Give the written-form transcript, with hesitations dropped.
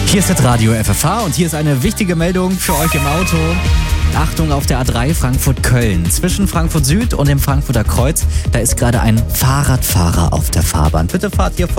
Hier ist das Radio FFH und hier ist eine wichtige Meldung für euch im Auto. Achtung auf der A3 Frankfurt-Köln. Zwischen Frankfurt Süd und dem Frankfurter Kreuz, da ist gerade ein Fahrradfahrer auf der Fahrbahn. Bitte fahrt hier